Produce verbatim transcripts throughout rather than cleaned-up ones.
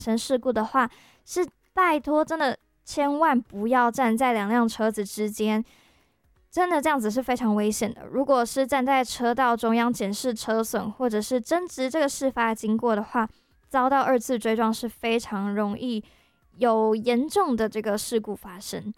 生事故的话，是拜托真的千万不要站在两辆车子之间，真的这样子是非常危险的。如果是站在车道中央检视车损，或者是争执这个事发经过的话，遭到二次追撞是非常容易有严重的这个事故发生。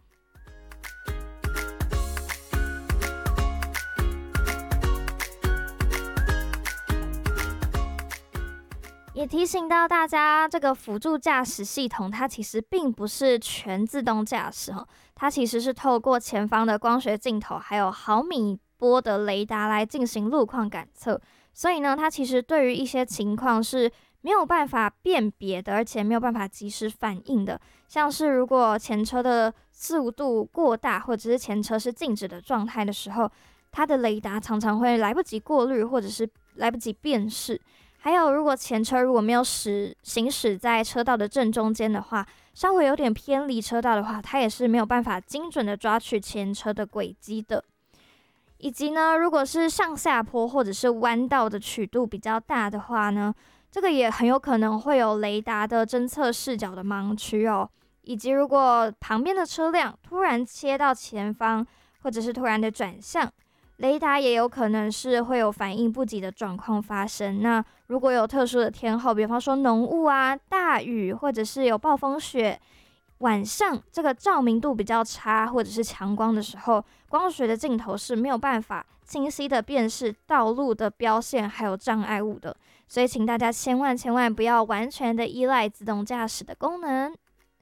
也提醒到大家，这个辅助驾驶系统它其实并不是全自动驾驶哦，它其实是透过前方的光学镜头还有毫米波的雷达来进行路况感测，所以呢，它其实对于一些情况是没有办法辨别的，而且没有办法及时反应的。像是如果前车的速度过大，或者是前车是静止的状态的时候，它的雷达常常会来不及过滤，或者是来不及辨识。还有，如果前车如果没有驶行驶在车道的正中间的话，稍微有点偏离车道的话，它也是没有办法精准的抓取前车的轨迹的。以及呢，如果是上下坡或者是弯道的曲度比较大的话呢，这个也很有可能会有雷达的侦测视角的盲区哦。以及如果旁边的车辆突然切到前方，或者是突然的转向，雷达也有可能是会有反应不及的状况发生。那如果有特殊的天候，比方说浓雾啊、大雨，或者是有暴风雪，晚上这个照明度比较差，或者是强光的时候，光学的镜头是没有办法清晰的辨识道路的标线还有障碍物的。所以请大家千万千万不要完全的依赖自动驾驶的功能。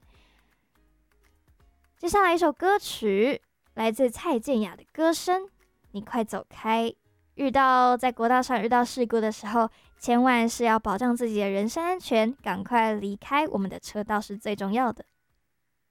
接下来一首歌曲来自蔡健雅的歌声，你快走开。遇到在国道上遇到事故的时候，千万是要保障自己的人身安全，赶快离开我们的车道是最重要的。